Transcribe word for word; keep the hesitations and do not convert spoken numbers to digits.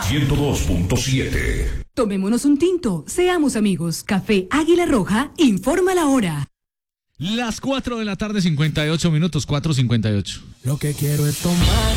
ciento dos punto siete. Tomémonos un tinto, seamos amigos. Café Águila Roja, informa la hora. Las cuatro de la tarde, cincuenta y ocho minutos, cuatro cincuenta y ocho. Lo que quiero es tomar